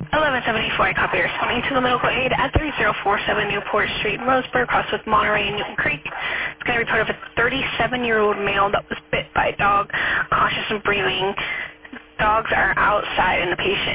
1174, I copy your responding to the medical aid at 3047 Newport Street, Roseburg, crossed with Monterey and Newton Creek. It's going to report of a 37-year-old male that was bit by a dog, cautious and breathing. Dogs are outside and the patient